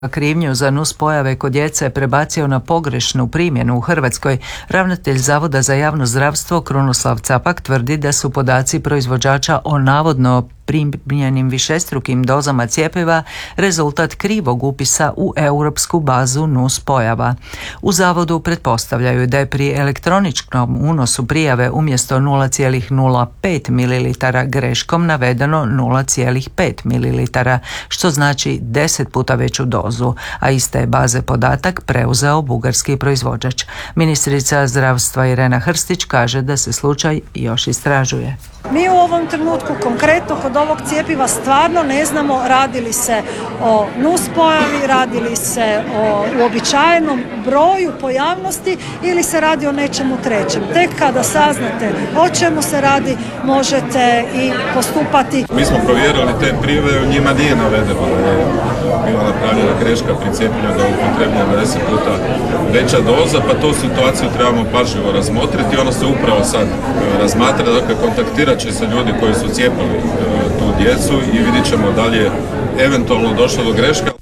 krivnju za nuspojave kod djece prebacio na pogrešnu primjenu u Hrvatskoj, ravnatelj Zavoda za javno zdravstvo Krunoslav Capak tvrdi da su podaci proizvođača o navodno primljenim višestrukim dozama cjepiva rezultat krivog upisa u europsku bazu nuspojava. U zavodu pretpostavljaju da je pri elektroničkom unosu prijave umjesto 0,05 ml greškom navedeno 0,5 ml, što znači 10 puta veću dozu, a iste baze podatak preuzeo bugarski proizvođač. Ministrica zdravstva Irena Hrstić kaže da se slučaj još istražuje. Mi u ovom trenutku konkretno kod ovog cjepiva stvarno ne znamo radi li se o nuspojavi, radi li se o uobičajenom broju pojavnosti ili se radi o nečemu trećem. Tek kada saznate o čemu se radi, možete i postupati. Mi smo provjerili te prijave, u njima nije navedeno da je bila napravljena greška pri cijepljenju, da je upotrebljena 10 puta veća doza, pa tu situaciju trebamo pažljivo razmotriti. Ono se upravo sad razmatra, dakle kontaktirat će se ljudi koji su cijepili tu djecu i vidjet ćemo da li je eventualno došlo do greška.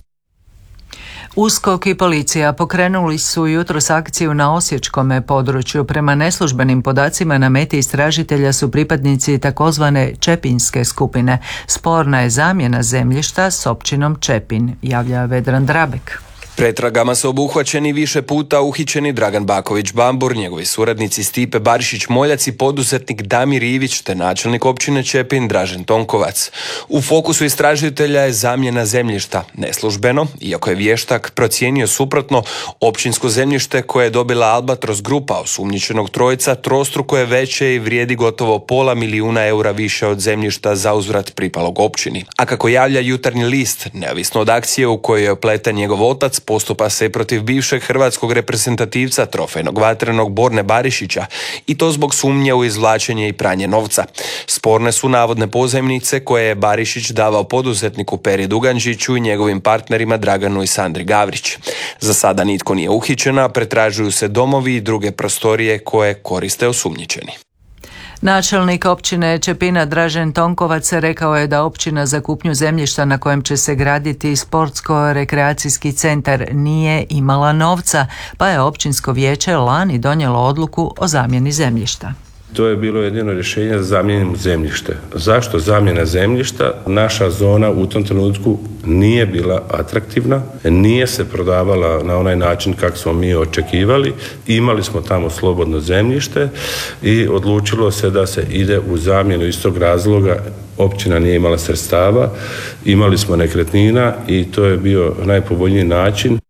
USKOK i policija pokrenuli su jutros akciju na osječkome području. Prema neslužbenim podacima na meti istražitelja su pripadnici takozvane Čepinske skupine. Sporna je zamjena zemljišta s općinom Čepin, javlja Vedran Drabek. Pretragama su obuhvaćeni više puta uhićeni Dragan Baković-Bambur, njegovi suradnici Stipe Barišić-Moljac i poduzetnik Damir Ivić te načelnik općine Čepin Dražen Tonkovac. U fokusu istražitelja je zamjena zemljišta. Neslužbeno, iako je vještak procijenio suprotno, općinsko zemljište koje je dobila Albatros grupa osumnjičenog trojca trostruko je veće i vrijedi gotovo €500 000 više od zemljišta za uzvrat pripalog općini. A kako javlja Jutarnji list, neovisno od akcije u kojoj je opleten njegov otac, postupa se i protiv bivšeg hrvatskog reprezentativca trofejnog vatrenog Borne Barišića i to zbog sumnje u izvlačenje i pranje novca. Sporne su navodne pozajmnice koje je Barišić davao poduzetniku Peri Dugančiću i njegovim partnerima Draganu i Sandri Gavrić. Za sada nitko nije uhićen, a pretražuju se domovi i druge prostorije koje koriste osumnjičeni. Načelnik općine Čepina Dražen Tonkovac rekao je da općina za kupnju zemljišta na kojem će se graditi sportsko-rekreacijski centar nije imala novca, pa je općinsko vijeće lani donijelo odluku o zamjeni zemljišta. To je bilo jedino rješenje za zamjenu zemljište. Zašto zamjena zemljišta? Naša zona u tom trenutku nije bila atraktivna, nije se prodavala na onaj način kako smo mi očekivali. Imali smo tamo slobodno zemljište i odlučilo se da se ide u zamjenu iz tog razloga. Općina nije imala sredstava, imali smo nekretnina i to je bio najpovoljniji način.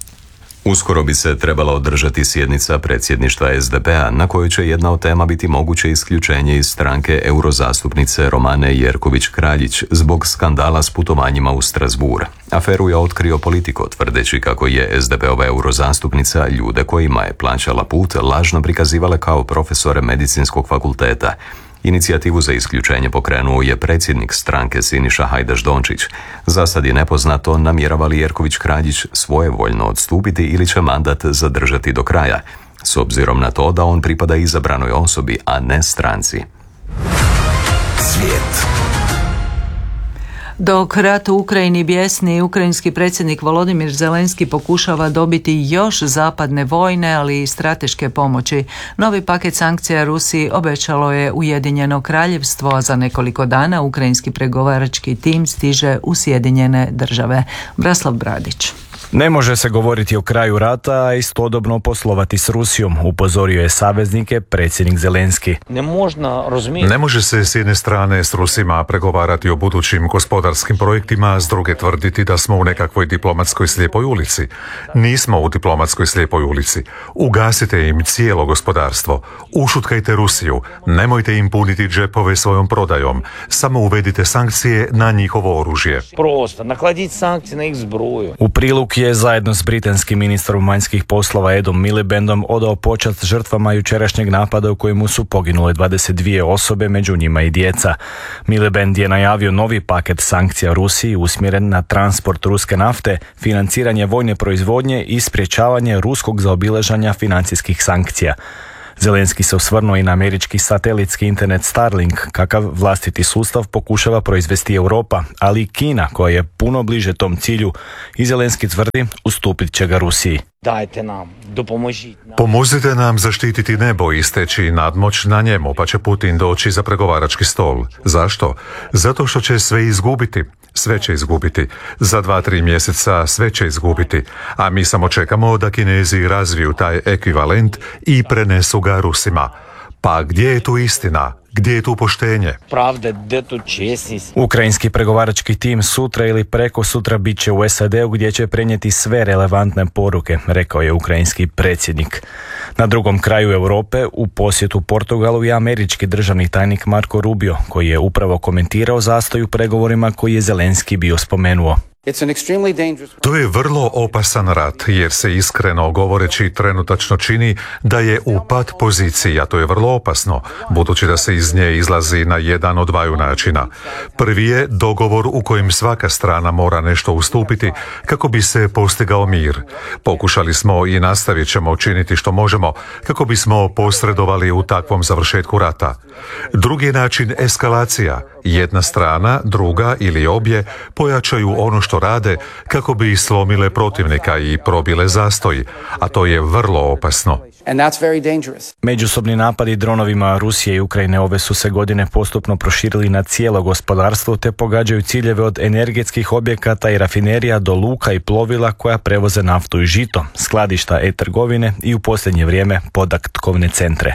Uskoro bi se trebala održati sjednica predsjedništva SDP-a na kojoj će jedna od tema biti moguće isključenje iz stranke eurozastupnice Romane Jerković-Kraljić zbog skandala s putovanjima u Strasbourg. Aferu je otkrio Politico tvrdeći kako je SDP-ova eurozastupnica ljude kojima je plaćala put lažno prikazivala kao profesore medicinskog fakulteta. Inicijativu za isključenje pokrenuo je predsjednik stranke Siniša Hajdaš-Dončić. Za sad je nepoznato namjerava li Jerković-Kraljić svojevoljno odstupiti ili će mandat zadržati do kraja, s obzirom na to da on pripada izabranoj osobi, a ne stranci. Svijet. Dok rat u Ukrajini bjesni, ukrajinski predsjednik Volodimir Zelenski pokušava dobiti još zapadne vojne, ali i strateške pomoći. Novi paket sankcija Rusiji obećalo je Ujedinjeno Kraljevstvo, a za nekoliko dana ukrajinski pregovarački tim stiže u Sjedinjene Države. Braslav Bradić. Ne može se govoriti o kraju rata, a istodobno poslovati s Rusijom, upozorio je saveznike predsjednik Zelenski. Ne može se s jedne strane s Rusima pregovarati o budućim gospodarskim projektima, s druge tvrditi da smo u nekakvoj diplomatskoj slijepoj ulici. Nismo u diplomatskoj slijepoj ulici. Ugasite im cijelo gospodarstvo. Ušutkajte Rusiju. Nemojte im puniti džepove svojom prodajom. Samo uvedite sankcije na njihovo oružje. U prilog je zajedno s britanskim ministrom vanjskih poslova Edom Milibandom odao počast žrtvama jučerašnjeg napada u kojemu su poginule 22 osobe, među njima i djeca. Miliband je najavio novi paket sankcija Rusiji usmjeren na transport ruske nafte, financiranje vojne proizvodnje i sprječavanje ruskog zaobilaženja financijskih sankcija. Zelenski se osvrnuo i na američki satelitski internet Starlink, kakav vlastiti sustav pokušava proizvesti Europa, ali i Kina, koja je puno bliže tom cilju, i Zelenski tvrdi ustupit će ga Rusiji. Dajte nam, dopomožite nam. Pomozite nam zaštititi nebo i steći nadmoć na njemu, pa će Putin doći za pregovarački stol. Zašto? Zato što će sve izgubiti. Sve će izgubiti. Za 2-3 mjeseca sve će izgubiti. A mi samo čekamo da Kinezi razviju taj ekvivalent i prenesu ga Rusima. Pa gdje je tu istina? Gdje je tu poštenje? Pravda, gdje tu čestnost? Ukrajinski pregovarački tim sutra ili preko sutra bit će u SAD-u gdje će prenijeti sve relevantne poruke, rekao je ukrajinski predsjednik. Na drugom kraju Europe u posjetu Portugalu je američki državni tajnik Marco Rubio, koji je upravo komentirao zastoj u pregovorima koji je Zelenski bio spomenuo. To je vrlo opasan rat, jer se iskreno govoreći trenutačno čini da je u pat poziciji, a to je vrlo opasno, budući da se iz nje izlazi na jedan od dvaju načina. Prvi je dogovor u kojem svaka strana mora nešto ustupiti kako bi se postigao mir. Pokušali smo i nastavit ćemo činiti što možemo kako bismo posredovali u takvom završetku rata. Drugi način eskalacija. Jedna strana, druga ili obje pojačaju ono što rade kako bi slomile protivnika i probile zastoj, a to je vrlo opasno. Međusobni napadi dronovima Rusije i Ukrajine ove su se godine postupno proširili na cijelo gospodarstvo te pogađaju ciljeve od energetskih objekata i rafinerija do luka i plovila koja prevoze naftu i žito, skladišta e-trgovine i u posljednje vrijeme podatkovne centre.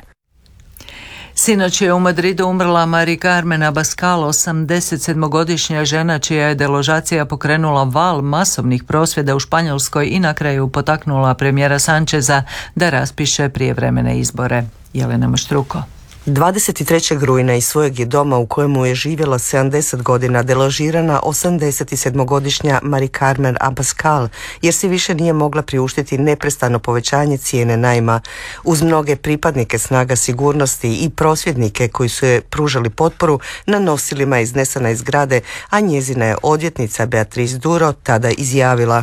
Sinoć je u Madridu umrla Mari Carmen Abascal, 87-godišnja žena čija je deložacija pokrenula val masovnih prosvjeda u Španjolskoj i na kraju potaknula premijera Sancheza da raspiše prijevremene izbore. Jelena Maštruko. 23. rujna iz svojeg je doma u kojemu je živjela 70 godina deložirana 87-godišnja Mari Carmen Abascal, jer si više nije mogla priuštiti neprestano povećanje cijene najma. Uz mnoge pripadnike snaga sigurnosti i prosvjednike koji su je pružali potporu, na nosilima je iznesena iz zgrade, a njezina je odvjetnica Beatriz Duro tada izjavila: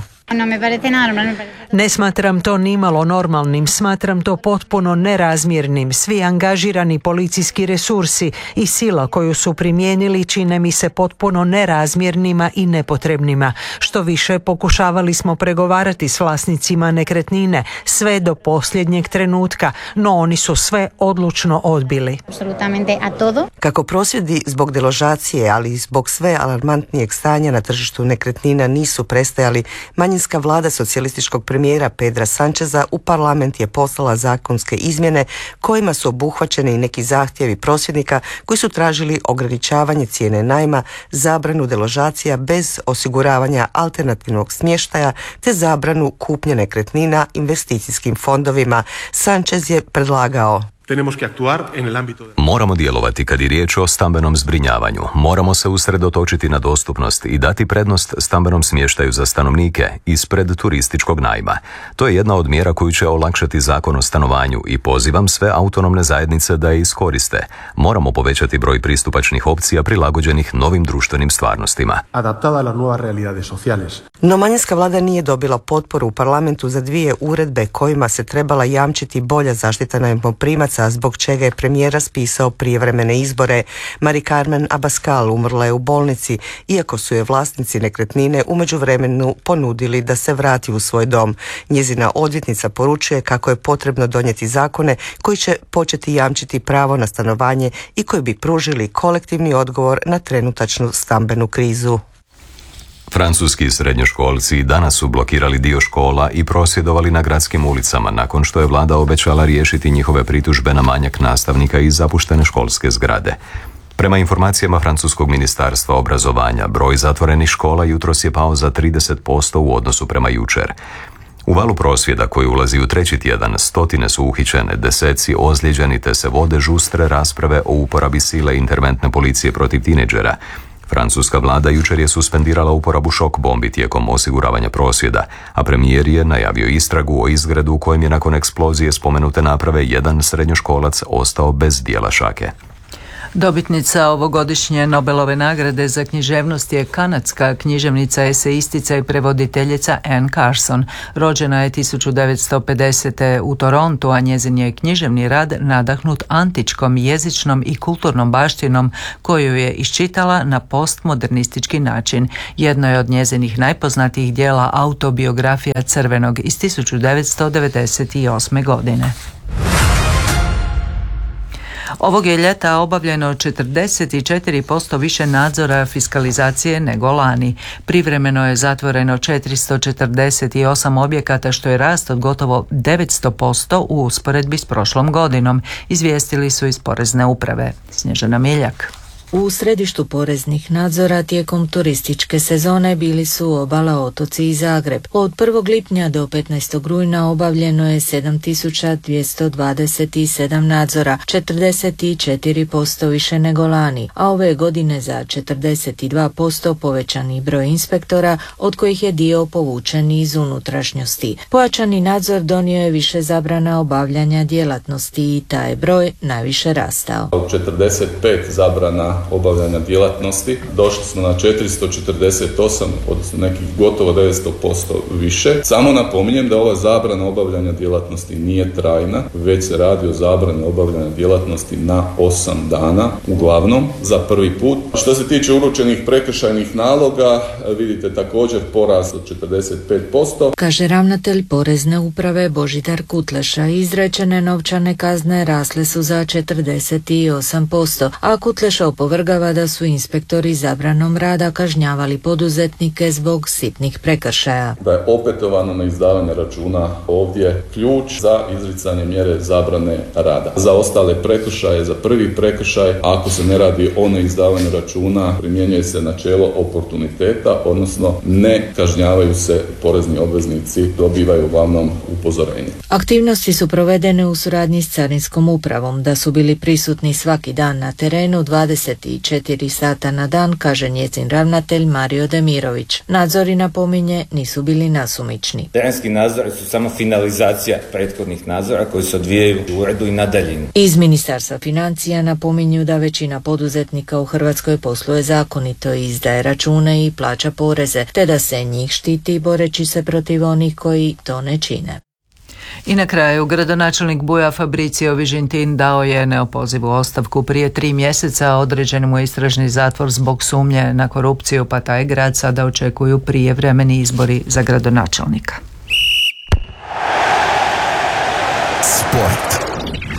Ne smatram to nimalo normalnim, smatram to potpuno nerazmjernim. Svi angažirani policijski resursi i sila koju su primijenili čine mi se potpuno nerazmjernima i nepotrebnima. Što više, pokušavali smo pregovarati s vlasnicima nekretnine sve do posljednjeg trenutka, no oni su sve odlučno odbili. Kako prosvjedi zbog deložacije, ali i zbog sve alarmantnijeg stanja na tržištu nekretnina nisu prestajali, manjinska vlada socijalističkog premijera Pedra Sancheza u parlament je poslala zakonske izmjene kojima su obuhvaćeni i neki zahtjevi prosvjednika koji su tražili ograničavanje cijene najma, zabranu deložacija bez osiguravanja alternativnog smještaja te zabranu kupnje nekretnina investicijskim fondovima. Sanchez je predlagao: Moramo djelovati kad je riječ o stambenom zbrinjavanju. Moramo se usredotočiti na dostupnost i dati prednost stambenom smještaju za stanovnike ispred turističkog najma. To je jedna od mjera koju će olakšati zakon o stanovanju i pozivam sve autonomne zajednice da je iskoriste. Moramo povećati broj pristupačnih opcija prilagođenih novim društvenim stvarnostima. No manjinska vlada nije dobila potporu u parlamentu za 2 uredbe kojima se trebala jamčiti bolja zaštita najmoprimaca, zbog čega je premijer raspisao prijevremene izbore. Mari Carmen Abascal umrla je u bolnici, iako su je vlasnici nekretnine u međuvremenu ponudili da se vrati u svoj dom. Njezina odvjetnica poručuje kako je potrebno donijeti zakone koji će početi jamčiti pravo na stanovanje i koji bi pružili kolektivni odgovor na trenutačnu stambenu krizu. Francuski srednjoškolci danas su blokirali dio škola i prosvjedovali na gradskim ulicama nakon što je vlada obećala riješiti njihove pritužbe na manjak nastavnika i zapuštene školske zgrade. Prema informacijama Francuskog ministarstva obrazovanja, broj zatvorenih škola jutros je pao za 30% u odnosu prema jučer. U valu prosvjeda koji ulazi u 3. tjedan, stotine su uhićene, deseci ozlijeđeni te se vode žustre rasprave o uporabi sile interventne policije protiv tinejdžera. Francuska vlada jučer je suspendirala uporabu šok bombi tijekom osiguravanja prosvjeda, a premijer je najavio istragu o izgredu u kojem je nakon eksplozije spomenute naprave jedan srednjoškolac ostao bez dijela šake. Dobitnica ovogodišnje Nobelove nagrade za književnost je kanadska književnica, eseistica i prevoditeljica Anne Carson. Rođena je 1950. u Torontu, a njezin je književni rad nadahnut antičkom, jezičnom i kulturnom baštinom koju je iščitala na postmodernistički način. Jedno je od njezinih najpoznatijih dijela autobiografija Crvenog iz 1998. godine. Ovog je ljeta obavljeno 44% više nadzora fiskalizacije nego lani. Privremeno je zatvoreno 448 objekata, što je rast od gotovo 900% u usporedbi s prošlom godinom, izvijestili su iz Porezne uprave. Snježana Miljak. U središtu poreznih nadzora tijekom turističke sezone bili su Obala, otoci i Zagreb. Od 1. lipnja do 15. rujna obavljeno je 7227 nadzora, 44% više nego lani, a ove godine za 42% povećani broj inspektora, od kojih je dio povučen iz unutrašnjosti. Pojačani nadzor donio je više zabrana obavljanja djelatnosti i taj broj najviše rastao. Od 45 zabrana obavljanja djelatnosti došli smo na 448, od nekih gotovo 900% više. Samo napominjem da ova zabrana obavljanja djelatnosti nije trajna, već se radi o zabrani obavljanja djelatnosti na 8 dana, uglavnom za prvi put. Što se tiče uručenih prekršajnih naloga, vidite također porast od 45%. Kaže ravnatelj Porezne uprave Božidar Kutleša, izrečene novčane kazne rasle su za 48%, a Kutleša opovrgava da su inspektori zabranom rada kažnjavali poduzetnike zbog sitnih prekršaja. Da je opetovano na izdavanje računa ovdje ključ za izricanje mjere zabrane rada. Za ostale prekršaje, za prvi prekršaj, ako se ne radi o neizdavanju računa, primjenjuje se načelo oportuniteta, odnosno ne kažnjavaju se porezni obveznici, dobivaju uglavnom upozorenje. Aktivnosti su provedene u suradnji s Carinskom upravom, da su bili prisutni svaki dan na terenu 24 sata na dan, kaže njezin ravnatelj Mario Demirović. Nadzori, napominje, nisu bili nasumični. Terenski nadzori su samo finalizacija prethodnih nadzora koji se odvijaju u uredu i na daljinu. Iz Ministarstva financija napominju da većina poduzetnika u Hrvatskoj posluje zakonito i izdaje račune i plaća poreze, te da se njih štiti boreći se protiv onih koji to ne čine. I na kraju, gradonačelnik Buja Fabricio Vižintin dao je neopozivu ostavku. Prije 3 mjeseca određen mu je istražni zatvor zbog sumnje na korupciju, pa taj grad sada očekuju prijevremeni izbori za gradonačelnika. Sport.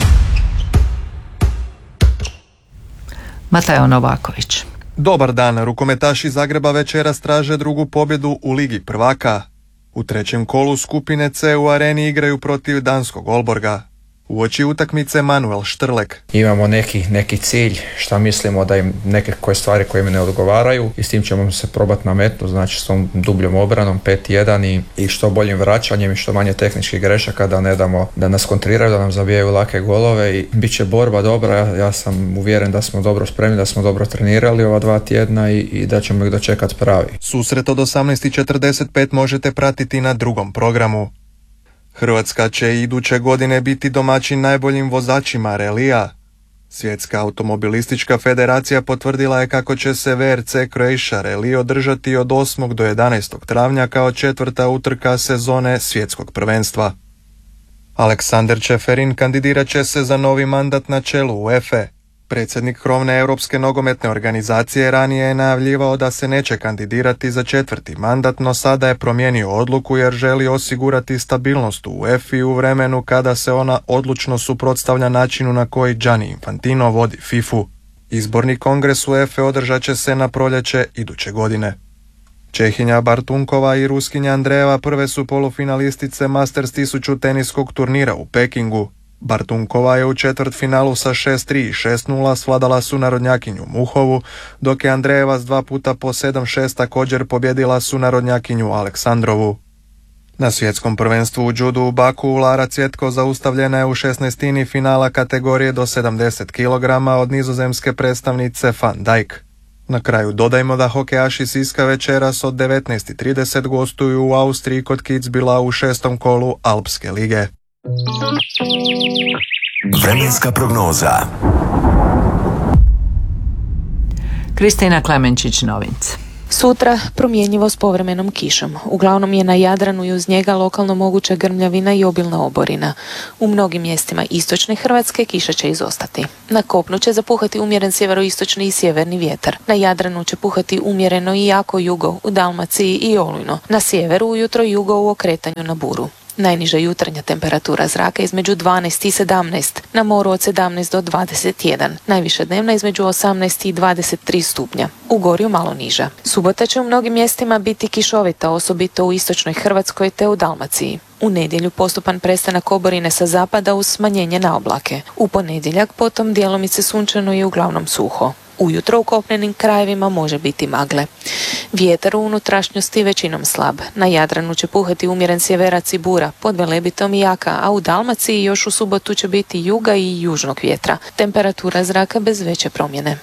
Mateo Novaković. Dobar dan, rukometaši Zagreba večeras traže drugu pobjedu u Ligi prvaka. U trećem kolu skupine C u Areni igraju protiv danskog Olborga. Uoči utakmice Manuel Štrlek. Imamo neki cilj, šta mislimo da im neke koje stvari koje im ne odgovaraju i s tim ćemo se probati nametnuti, znači s tom dubljom obranom 5-1 i što boljim vraćanjem i što manje tehničkih grešaka, da ne damo da nas kontriraju, da nam zabijaju lake golove i bit će borba dobra. Ja sam uvjeren da smo dobro spremni, da smo dobro trenirali ova 2 tjedna i da ćemo ih dočekati pravi. Susret od 18:45 možete pratiti na drugom programu. Hrvatska će iduće godine biti domaćin najboljim vozačima relija. Svjetska automobilistička federacija potvrdila je kako će se VRC Croatia Rally održati od 8. do 11. travnja kao 4. utrka sezone svjetskog prvenstva. Aleksandar Čeferin kandidirat će se za novi mandat na čelu UEFA. Predsjednik krovne europske nogometne organizacije ranije je najavljivao da se neće kandidirati za 4. mandat, no sada je promijenio odluku jer želi osigurati stabilnost u UEFA u vremenu kada se ona odlučno suprotstavlja načinu na koji Gianni Infantino vodi FIFA-u. Izborni kongres UEFA održat će se na proljeće iduće godine. Čehinja Bartunkova i Ruskinja Andreeva prve su polufinalistice Masters 1000 teniskog turnira u Pekingu. Bartunkova je u četvrtfinalu sa 6-3 i 6-0 svladala sunarodnjakinju Muhovu, dok je Andreeva s 2 puta po 7-6 također pobjedila sunarodnjakinju Aleksandrovu. Na svjetskom prvenstvu u judu u Baku Lara Cvjetko zaustavljena je u 16. finala kategorije do 70 kg od nizozemske predstavnice Van Dijk. Na kraju dodajmo da hokejaši Siska večeras od 19:30 gostuju u Austriji kod Kitzbühela u 6. kolu Alpske lige. Vremenska prognoza. Kristina Klemenčić-Novinc. Sutra promjenjivo s povremenom kišom. Uglavnom je na Jadranu i uz njega lokalno moguća grmljavina i obilna oborina. U mnogim mjestima istočne Hrvatske kiša će izostati. Na kopnu će zapuhati umjeren sjeveroistočni i sjeverni vjetar. Na Jadranu će puhati umjereno i jako jugo, u Dalmaciji i olujno. Na sjeveru ujutro jugo u okretanju na buru. Najniža jutarnja temperatura zraka između 12 i 17, na moru od 17 do 21, najviša dnevna između 18 i 23 stupnja, u Gorju malo niža. Subota će u mnogim mjestima biti kišovita, osobito u istočnoj Hrvatskoj te u Dalmaciji. U nedjelju postupan prestanak oborine sa zapada uz smanjenje na oblake. U ponedjeljak potom djelomice sunčano i uglavnom suho. Ujutro u kopnenim krajevima može biti magle. Vjetar u unutrašnjosti većinom slab. Na Jadranu će puhati umjeren sjeverac i bura, pod Velebitom i jaka, a u Dalmaciji još u subotu će biti juga i južnog vjetra. Temperatura zraka bez veće promjene.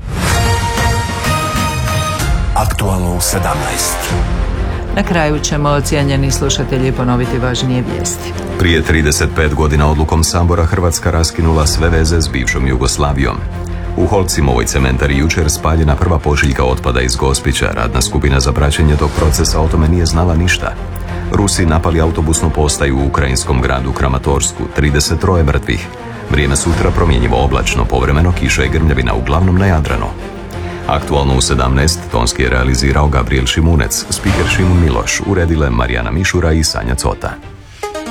Aktualno u 17. Na kraju ćemo, cijenjeni slušatelji, ponoviti važnije vijesti. Prije 35 godina odlukom Sabora Hrvatska raskinula sve veze s bivšom Jugoslavijom. U Holcimovo cementari jučer spaljena prva pošiljka otpada iz Gospića. Radna skupina za praćenje tog procesa o tome nije znala ništa. Rusi napali autobusnu postaju u ukrajinskom gradu Kramatorsku, 33 mrtvih. Vrijeme sutra promjenjivo oblačno, povremeno kiša i grmljavina, uglavnom na Jadranu. Aktualno u 17 tonski je realizirao Gabriel Šimunec, spiker Šimun Miloš, uredile Marijana Mišura i Sanja Cota.